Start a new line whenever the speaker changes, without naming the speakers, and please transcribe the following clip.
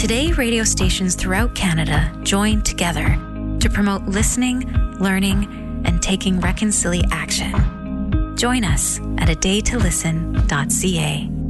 Today, radio stations throughout Canada join together to promote listening, learning, and taking reconciliation action. Join us at adaytolisten.ca.